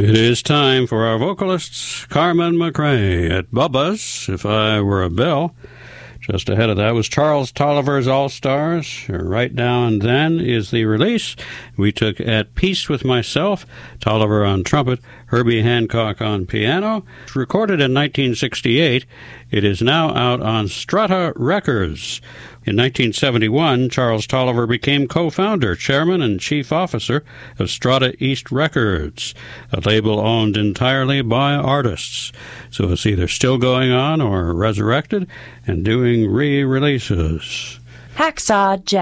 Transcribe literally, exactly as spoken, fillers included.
It is time for our vocalists, Carmen McRae at Bubba's, If I Were a Bill. Just ahead of that was Charles Tolliver's All-Stars. Right Now and Then is the release. We took At Peace With Myself, Tolliver on trumpet, Herbie Hancock on piano. Recorded in nineteen sixty-eight, it is now out on Strata Records. In nineteen seventy-one, Charles Tolliver became co-founder, chairman, and chief officer of Strata East Records, a label owned entirely by artists. So it's either still going on or resurrected and doing re-releases. Hacksaw Jazz.